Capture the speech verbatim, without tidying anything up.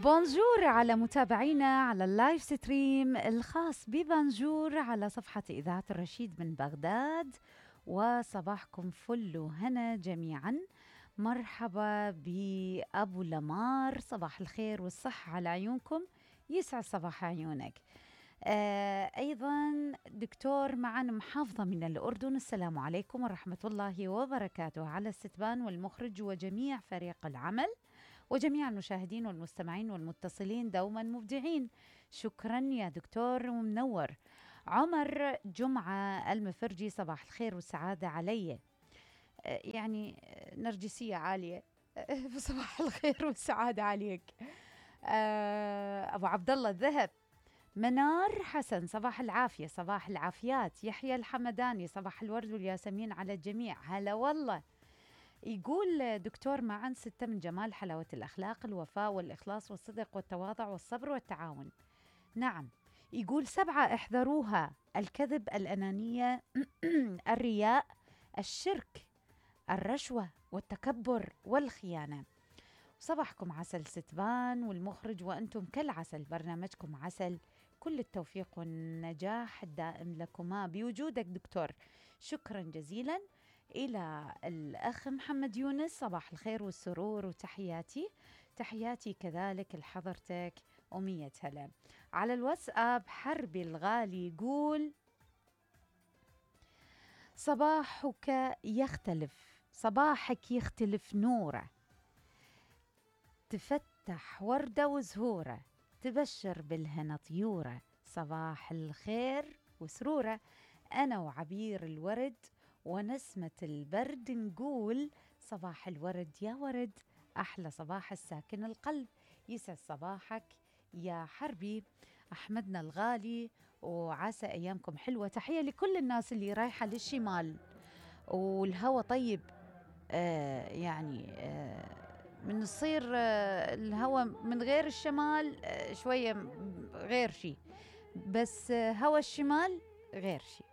بونجور على متابعينا على اللايف ستريم الخاص ببنجور على صفحة إذاعة الرشيد من بغداد، وصباحكم فل وهنا جميعا. مرحبا بأبو لمار، صباح الخير والصحة على عيونكم، يسعد صباح عيونك. آه أيضا دكتور معنا محافظة من الأردن، السلام عليكم ورحمة الله وبركاته على الستبان والمخرج وجميع فريق العمل وجميع المشاهدين والمستمعين والمتصلين دوما مبدعين. شكرا يا دكتور ومنور. عمر جمعة المفرجي، صباح الخير والسعادة علي. آه، يعني نرجسية عالية. صباح الخير والسعادة عليك. آه، أبو عبد الله الذهب. منار حسن، صباح العافية صباح العافيات. يحيى الحمداني، صباح الورد والياسمين على الجميع، هلا والله. يقول دكتور معا ستة من جمال حلاوة الأخلاق الوفاء والإخلاص والصدق والتواضع والصبر والتعاون. نعم. يقول سبعة احذروها: الكذب، الأنانية، الرياء، الشرك، الرشوة والتكبر والخيانة. صباحكم عسل ستبان والمخرج، وأنتم كالعسل، برنامجكم عسل. كل التوفيق والنجاح الدائم لكما بوجودك دكتور. شكرا جزيلا. إلى الأخ محمد يونس، صباح الخير والسرور وتحياتي. تحياتي كذلك لحضرتك أمية هلا. على الواتساب حربي الغالي يقول صباحك يختلف، صباحك يختلف نوره، تفتح وردة وزهورة، تبشر بالهنا طيورة، صباح الخير وسرورة. أنا وعبير الورد ونسمة البرد نقول صباح الورد يا ورد، أحلى صباح الساكن القلب. يسعد صباحك يا حربي أحمدنا الغالي، وعسى أيامكم حلوة. تحية لكل الناس اللي رايحة للشمال والهوى طيب. آه يعني آه من الصير آه الهوى من غير الشمال آه شوية غير شيء، بس آه هوى الشمال غير شيء.